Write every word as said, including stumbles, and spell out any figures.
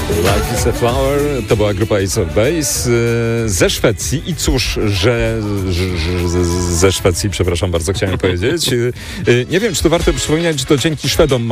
Life is a Flower to była grupa Ace of Base yy, ze Szwecji i cóż, że, że, że ze Szwecji, przepraszam bardzo, chciałem powiedzieć. Yy, nie wiem, czy to warto przypominać, że to dzięki Szwedom